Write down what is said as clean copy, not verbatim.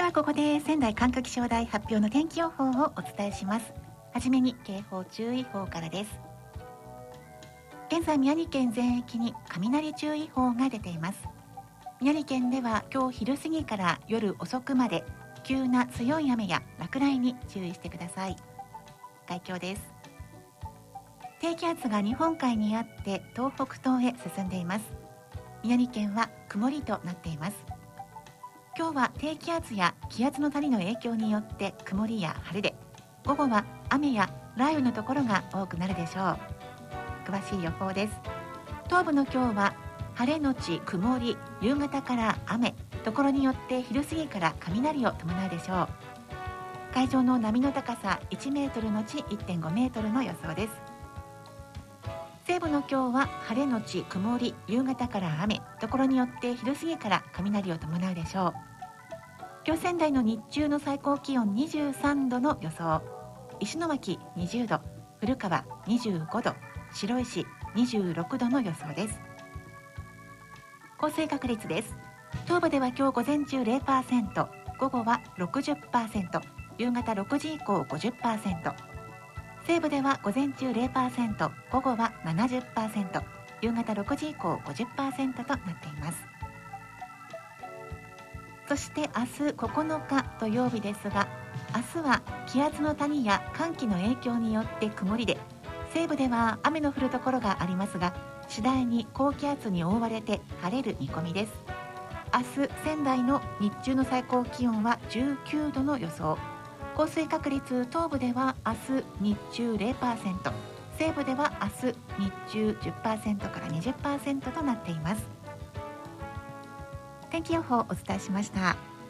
はここで仙台管区気象台発表の天気予報をお伝えします。はじめに警報注意報からです。現在宮城県全域に雷注意報が出ています。宮城県では今日昼過ぎから夜遅くまで急な強い雨や落雷に注意してください。概況です。低気圧が日本海にあって東北東へ進んでいます。宮城県は曇りとなっています。今日は低気圧や気圧の谷の影響によって曇りや晴れで、午後は雨や雷雨のところが多くなるでしょう。詳しい予報です。東部の今日は晴れのち曇り、夕方から雨、ところによって昼過ぎから雷を伴うでしょう。海上の波の高さ1メートルのち 1.5 メートルの予想です。西部の今日は晴れのち曇り、夕方から雨、ところによって昼過ぎから雷を伴うでしょう。今日仙台の日中の最高気温23度の予想。石巻20度、古川25度、白石26度の予想です。降水確率です。東部では今日午前中 0%、午後は 60%、夕方6時以降 50%。西部では午前中 0%、午後は 70%、夕方6時以降 50% となっています。そして明日9日土曜日ですが、明日は気圧の谷や寒気の影響によって曇りで、西部では雨の降るところがありますが、次第に高気圧に覆われて晴れる見込みです。明日仙台の日中の最高気温は19度の予想。降水確率、東部では明日日中 0%、西部では明日日中 10% から 20% となっています。天気予報をお伝えしました。